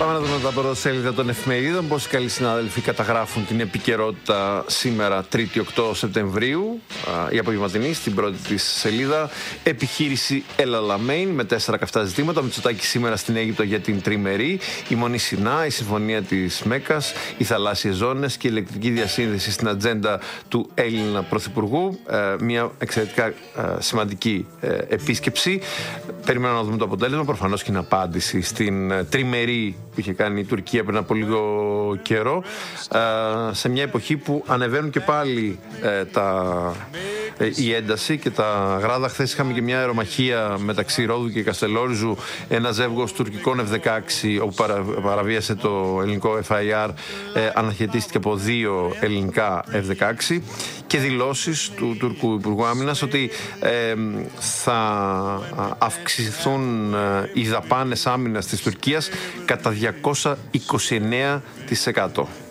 Πάμε να δούμε τα πρώτα σελίδα των εφημερίδων. Πώς οι καλοί συνάδελφοι καταγράφουν την επικαιρότητα σήμερα, 3η 8 Σεπτεμβρίου. Η απογευματινή, στην πρώτη της σελίδα. Επιχείρηση El Alamein με 4 καυτά ζητήματα. Μητσοτάκη σήμερα στην Αίγυπτο για την τριμερή. Η Μονή Σινά, η Συμφωνία της Μέκκας, οι θαλάσσιες ζώνες και η ηλεκτρική διασύνδεση στην ατζέντα του Έλληνα Πρωθυπουργού. Μια εξαιρετικά σημαντική επίσκεψη. Περιμένουμε να δούμε το αποτέλεσμα. Προφανώς και την απάντηση στην τριμερή που είχε κάνει η Τουρκία πριν από λίγο καιρό, σε μια εποχή που ανεβαίνουν και πάλι η ένταση και τα γράδα. Χθες είχαμε και μια αερομαχία μεταξύ Ρόδου και Καστελόριζου, ένα ζεύγος τουρκικών F-16 όπου παραβίασε το ελληνικό FIR, αναχαιτίστηκε από 2 ελληνικά F-16, και δηλώσεις του Τούρκου Υπουργού Άμυνας ότι θα αυξηθούν οι δαπάνες άμυνας της Τουρκίας κατά 229%.